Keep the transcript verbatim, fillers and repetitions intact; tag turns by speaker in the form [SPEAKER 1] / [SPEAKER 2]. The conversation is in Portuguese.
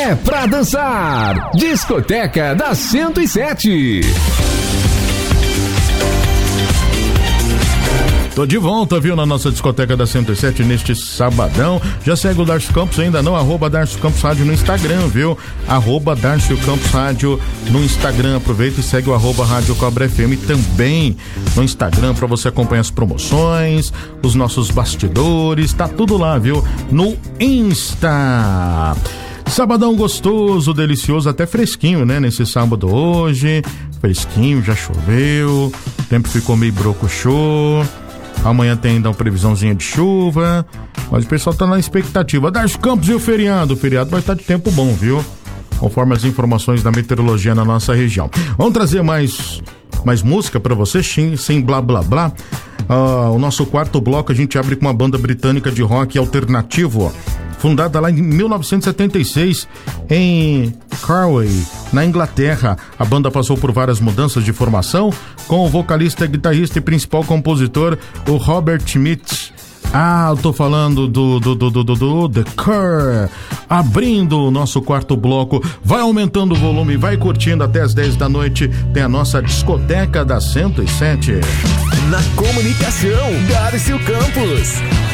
[SPEAKER 1] É pra dançar. Discoteca da cento e sete.
[SPEAKER 2] Tô de volta, viu, na nossa discoteca da cento e sete neste sabadão. Já segue o Darcio Campos ainda não? Arroba Darcio Campos Rádio no Instagram, viu? Arroba Darcio Campos Rádio no Instagram. Aproveita e segue o arroba Rádio Cobra F M também no Instagram para você acompanhar as promoções, os nossos bastidores, tá tudo lá, viu? No Insta. Sabadão gostoso, delicioso, até fresquinho, né? Nesse sábado hoje, fresquinho, já choveu, o tempo ficou meio brocochô. Amanhã tem ainda uma previsãozinha de chuva, mas o pessoal tá na expectativa. Darcio Campos e o feriado, o feriado vai estar de tempo bom, viu? Conforme as informações da meteorologia na nossa região. Vamos trazer mais, mais música pra você, sem, sem blá blá blá. Ah, o nosso quarto bloco a gente abre com uma banda britânica de rock alternativo, ó. Fundada lá em mil novecentos e setenta e seis em Carway, na Inglaterra. A banda passou por várias mudanças de formação, com o vocalista, guitarrista e principal compositor, o Robert Smith. Ah, eu tô falando do, do, do, do, do, do The Cure. Abrindo o nosso quarto bloco, vai aumentando o volume, vai curtindo até as dez da noite. Tem a nossa discoteca da cento e sete.
[SPEAKER 1] Na comunicação, Darcio Campos.